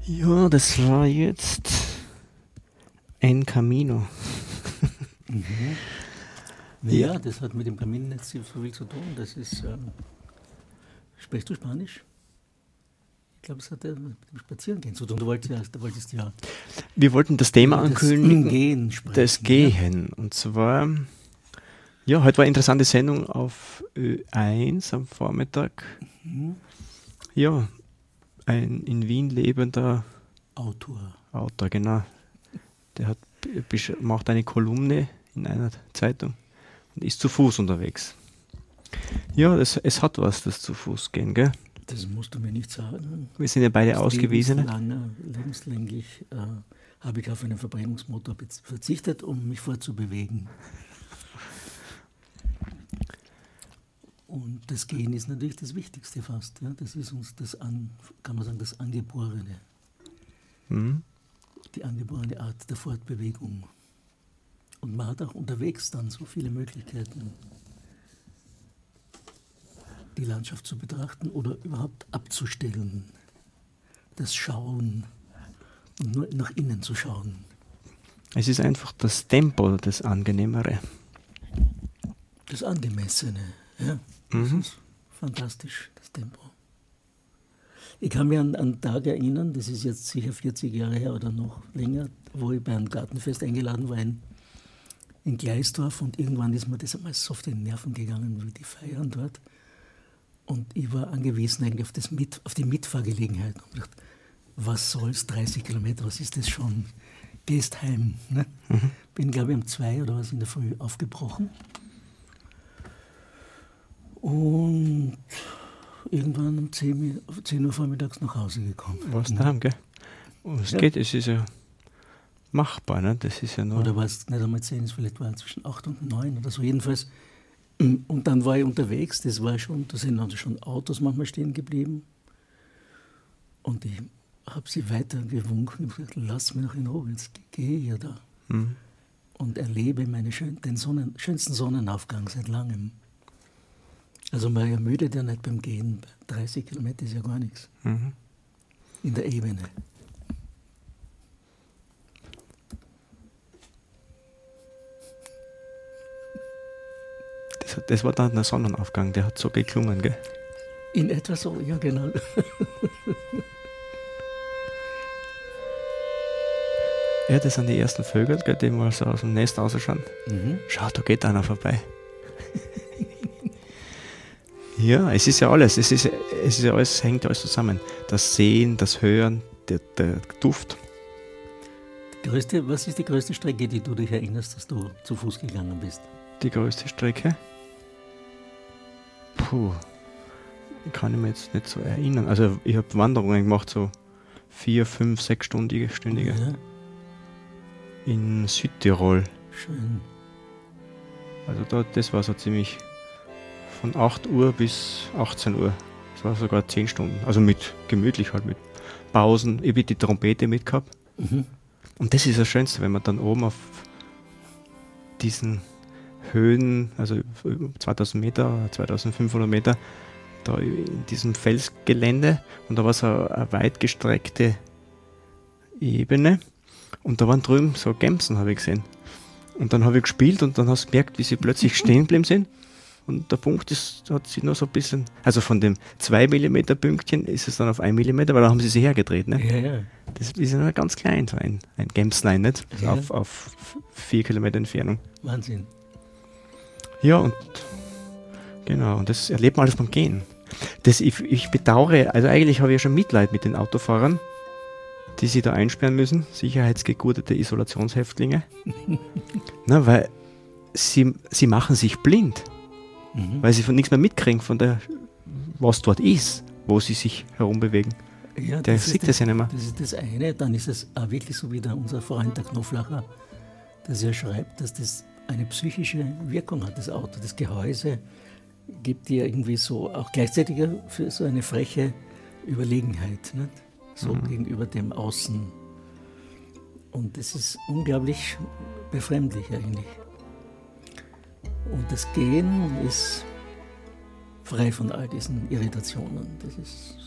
Ja, das war jetzt ein Camino. Mhm. Ja. Naja, das hat mit dem Kamin nicht so viel zu tun. Das ist. Sprichst du Spanisch? Ich glaube, es hat mit dem Spazierengehen zu tun. Du wolltest ja Wir wollten das Thema über das ankündigen, Gehen sprechen. das Gehen. Und zwar, ja, heute war eine interessante Sendung auf Ö1 am Vormittag. Mhm. Ja, ein in Wien lebender Autor. Genau. Der macht eine Kolumne in einer Zeitung und ist zu Fuß unterwegs. Ja, es hat was, das zu Fuß gehen, gell? Das musst du mir nicht sagen. Wir sind ja beide Ausgewiesene. Lebenslänglich habe ich auf einen Verbrennungsmotor verzichtet, um mich fortzubewegen. Und das Gehen ist natürlich das Wichtigste fast. Ja? Das ist uns kann man sagen, das Angeborene. Mhm. Die angeborene Art der Fortbewegung. Und man hat auch unterwegs dann so viele Möglichkeiten, die Landschaft zu betrachten oder überhaupt abzustellen. Das Schauen und nur nach innen zu schauen. Es ist einfach das Tempo, das Angenehmere. Das Angemessene. Ja, das ist fantastisch, das Tempo. Ich kann mich an einen Tag erinnern, das ist jetzt sicher 40 Jahre her oder noch länger, wo ich bei einem Gartenfest eingeladen war in Gleisdorf und irgendwann ist mir das einmal so auf die Nerven gegangen, wie die feiern dort. Und ich war angewiesen eigentlich auf die Mitfahrgelegenheit und dachte, was soll's, 30 Kilometer, was ist das schon? Gehst heim. Ne? Bin, glaube ich, um 2 oder was in der Früh aufgebrochen. Und irgendwann um 10 Uhr vormittags nach Hause gekommen. Was daheim, gell? Und es geht, es ist ja machbar, ne? Das ist ja nur. Oder war es nicht einmal 10, vielleicht war es zwischen 8 und 9 oder so, jedenfalls. Und dann war ich unterwegs, da sind dann schon Autos manchmal stehen geblieben. Und ich habe sie weiter gewunken und gesagt, lass mich noch in Ruhe, jetzt gehe ich ja da. Und erlebe den schönsten Sonnenaufgang seit langem. Also man ermüdet ja nicht beim Gehen. 30 Kilometer ist ja gar nichts. In der Ebene. Das war dann der Sonnenaufgang, der hat so geklungen, gell? In etwa so, ja genau. Ja, das sind die ersten Vögel, gell, die mal so aus dem Nest rausschauen. Schau, da geht einer vorbei. Ja, es ist ja alles, hängt alles zusammen. Das Sehen, das Hören, der Duft. Was ist die größte Strecke, die du dich erinnerst, dass du zu Fuß gegangen bist? Die größte Strecke? Kann ich mir jetzt nicht so erinnern. Also ich habe Wanderungen gemacht, so 4, 5, 6-stündige. Ja. In Südtirol. Schön. Also das war so ziemlich von 8 Uhr bis 18 Uhr. Das war sogar 10 Stunden. Also gemütlich halt mit Pausen. Ich habe die Trompete mitgehabt. Und das ist das Schönste, wenn man dann oben auf diesen Höhen, also 2000 Meter, 2500 Meter, da in diesem Felsgelände, und da war so eine weit gestreckte Ebene und da waren drüben so Gämsen, habe ich gesehen. Und dann habe ich gespielt und dann hast du gemerkt, wie sie plötzlich stehen geblieben sind. Und der Punkt hat sich nur so ein bisschen, also von dem 2 mm Pünktchen ist es dann auf 1 mm, weil da haben sie sich hergedreht. Ne? Ja. Das ist ja nur ganz klein, so ein Gämslein, nicht? Ja. Auf 4 Kilometer Entfernung. Wahnsinn. Ja, und genau, und das erlebt man alles beim Gehen. Ich bedauere, also eigentlich habe ich ja schon Mitleid mit den Autofahrern, die sich da einsperren müssen, sicherheitsgegurtete Isolationshäftlinge. Na, weil sie machen sich blind, weil sie von nichts mehr mitkriegen, was dort ist, wo sie sich herumbewegen. Ja, Der sieht das ja nicht mehr. Das ist das eine. Dann ist es auch wirklich so wie unser Freund der Knoflacher, dass er schreibt, dass das eine psychische Wirkung hat, das Auto. Das Gehäuse gibt dir irgendwie so auch gleichzeitig für so eine freche Überlegenheit, nicht? So gegenüber dem Außen. Und das ist unglaublich befremdlich eigentlich. Und das Gehen ist frei von all diesen Irritationen. Das ist